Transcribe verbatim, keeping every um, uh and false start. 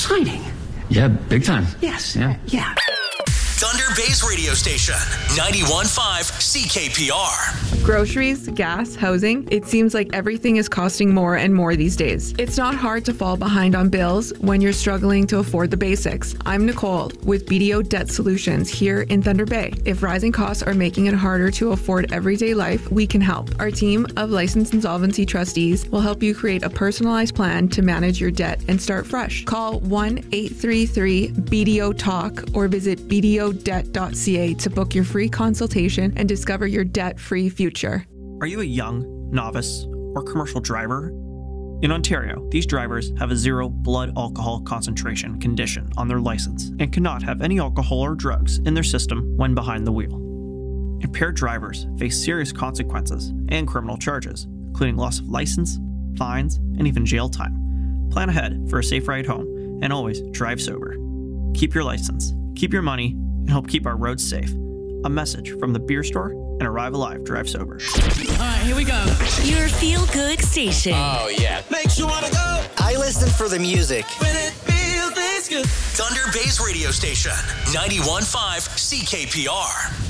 exciting. Yeah, big time. Yes. Yeah. Yeah. Thunder Bay's radio station, ninety-one point five C K P R. Groceries, gas, housing. It seems like everything is costing more and more these days. It's not hard to fall behind on bills when you're struggling to afford the basics. I'm Nicole with B D O Debt Solutions here in Thunder Bay. If rising costs are making it harder to afford everyday life, we can help. Our team of licensed insolvency trustees will help you create a personalized plan to manage your debt and start fresh. Call one eight three three B D O talk or visit b d o debt dot c a to book your free consultation and discover your debt-free future. Are you a young, novice, or commercial driver? In Ontario, these drivers have a zero blood alcohol concentration condition on their license and cannot have any alcohol or drugs in their system when behind the wheel. Impaired drivers face serious consequences and criminal charges, including loss of license, fines, and even jail time. Plan ahead for a safe ride home and always drive sober. Keep your license, keep your money, and help keep our roads safe. A message from the beer store and Arrive Alive Drive Sober. All right, here we go. Your feel-good station. Oh, yeah. Makes you want to go. I listen for the music. When it feels this good. Thunder Bay's radio station, ninety-one point five C K P R.